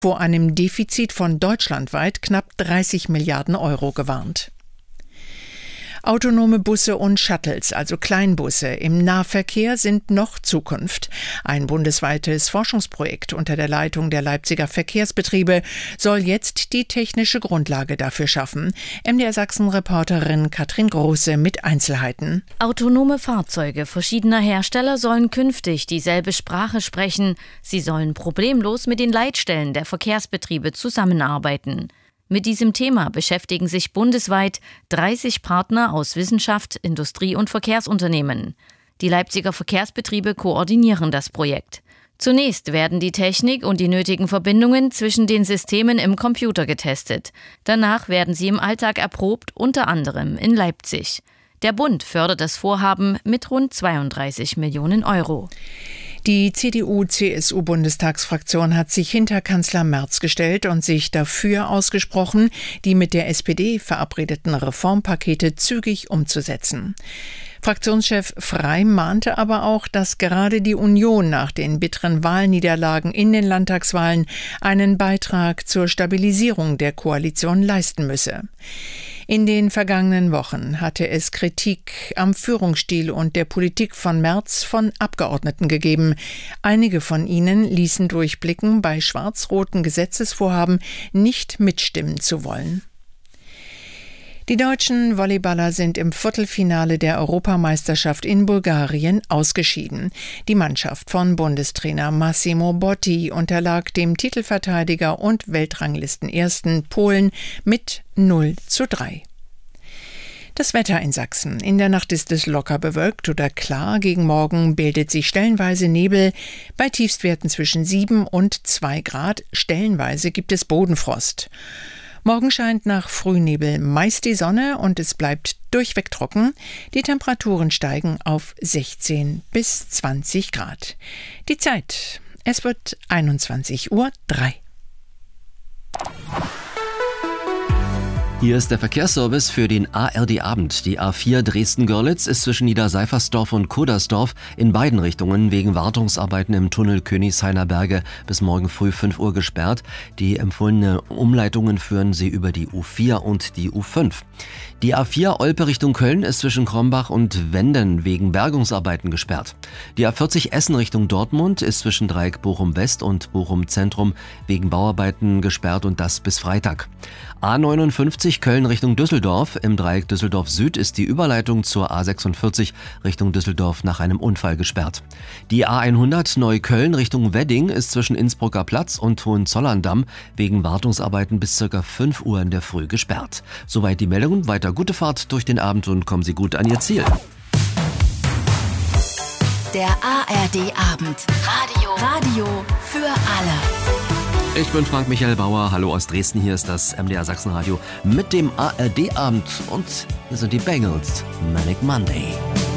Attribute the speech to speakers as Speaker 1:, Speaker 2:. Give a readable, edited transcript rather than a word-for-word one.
Speaker 1: vor einem Defizit von deutschlandweit knapp 30 Milliarden Euro gewarnt. Autonome Busse und Shuttles, also Kleinbusse, im Nahverkehr sind noch Zukunft. Ein bundesweites Forschungsprojekt unter der Leitung der Leipziger Verkehrsbetriebe soll jetzt die technische Grundlage dafür schaffen. MDR Sachsen-Reporterin Katrin Große mit Einzelheiten.
Speaker 2: Autonome Fahrzeuge verschiedener Hersteller sollen künftig dieselbe Sprache sprechen. Sie sollen problemlos mit den Leitstellen der Verkehrsbetriebe zusammenarbeiten. Mit diesem Thema beschäftigen sich bundesweit 30 Partner aus Wissenschaft, Industrie und Verkehrsunternehmen. Die Leipziger Verkehrsbetriebe koordinieren das Projekt. Zunächst werden die Technik und die nötigen Verbindungen zwischen den Systemen im Computer getestet. Danach werden sie im Alltag erprobt, unter anderem in Leipzig. Der Bund fördert das Vorhaben mit rund 32 Millionen Euro.
Speaker 1: Die CDU-CSU-Bundestagsfraktion hat sich hinter Kanzler Merz gestellt und sich dafür ausgesprochen, die mit der SPD verabredeten Reformpakete zügig umzusetzen. Fraktionschef Frey mahnte aber auch, dass gerade die Union nach den bitteren Wahlniederlagen in den Landtagswahlen einen Beitrag zur Stabilisierung der Koalition leisten müsse. In den vergangenen Wochen hatte es Kritik am Führungsstil und der Politik von Merz von Abgeordneten gegeben. Einige von ihnen ließen durchblicken, bei schwarz-roten Gesetzesvorhaben nicht mitstimmen zu wollen. Die deutschen Volleyballer sind im Viertelfinale der Europameisterschaft in Bulgarien ausgeschieden. Die Mannschaft von Bundestrainer Massimo Botti unterlag dem Titelverteidiger und Weltranglistenersten Polen mit 0:3. Das Wetter in Sachsen. In der Nacht ist es locker bewölkt oder klar. Gegen Morgen bildet sich stellenweise Nebel bei Tiefstwerten zwischen 7 und 2 Grad. Stellenweise gibt es Bodenfrost. Morgen scheint nach Frühnebel meist die Sonne und es bleibt durchweg trocken. Die Temperaturen steigen auf 16 bis 20 Grad. Die Zeit, es wird 21:03 Uhr.
Speaker 3: Hier ist der Verkehrsservice für den ARD-Abend. Die A4 Dresden-Görlitz ist zwischen Niederseifersdorf und Kodersdorf in beiden Richtungen wegen Wartungsarbeiten im Tunnel Königshainer Berge bis morgen früh 5 Uhr gesperrt. Die empfohlene Umleitungen führen sie über die U4 und die U5. Die A4 Olpe Richtung Köln ist zwischen Krombach und Wenden wegen Bergungsarbeiten gesperrt. Die A40 Essen Richtung Dortmund ist zwischen Dreieck Bochum West und Bochum Zentrum wegen Bauarbeiten gesperrt und das bis Freitag. A59 Köln Richtung Düsseldorf. Im Dreieck Düsseldorf Süd ist die Überleitung zur A46 Richtung Düsseldorf nach einem Unfall gesperrt. Die A100 Neukölln Richtung Wedding ist zwischen Innsbrucker Platz und Hohenzollern-Damm wegen Wartungsarbeiten bis ca. 5 Uhr in der Früh gesperrt. Soweit die Meldung. Weiter gute Fahrt durch den Abend und kommen Sie gut an Ihr Ziel.
Speaker 4: Der ARD-Abend. Radio für alle.
Speaker 3: Ich bin Frank-Michael Bauer, hallo aus Dresden, hier ist das MDR Sachsenradio mit dem ARD-Abend und hier sind die Bangles, Manic Monday.